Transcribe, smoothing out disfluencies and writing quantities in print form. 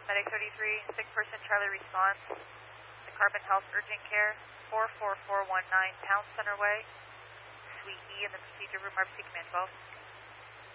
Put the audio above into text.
Medic 33, sick person Charlie response. The Carbon Health Urgent Care, 44419 Town Center Way, Suite E in the procedure room, RBC Command 12.